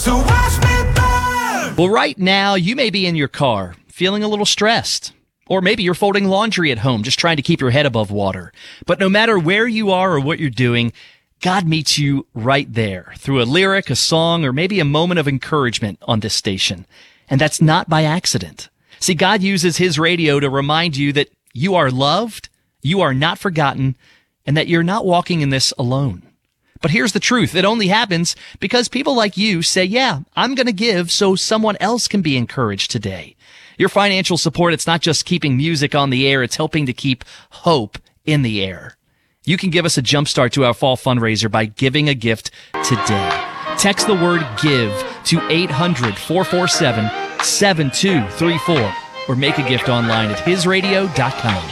So watch me burn. Well, right now, you may be in your car feeling a little stressed. Or maybe you're folding laundry at home, just trying to keep your head above water. But no matter where you are or what you're doing, God meets you right there through a lyric, a song, or maybe a moment of encouragement on this station. And that's not by accident. See, God uses his radio to remind you that you are loved, you are not forgotten, and that you're not walking in this alone. But here's the truth. It only happens because people like you say, yeah, I'm going to give so someone else can be encouraged today. Your financial support, it's not just keeping music on the air, it's helping to keep hope in the air. You can give us a jumpstart to our fall fundraiser by giving a gift today. Text the word GIVE to 800-447-7234 or make a gift online at hisradio.com.